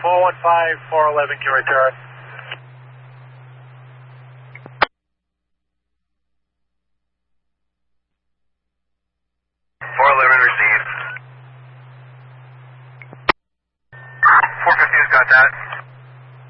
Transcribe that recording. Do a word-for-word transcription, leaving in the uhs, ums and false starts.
four one five, four eleven can return. four eleven received. four fifteen got that.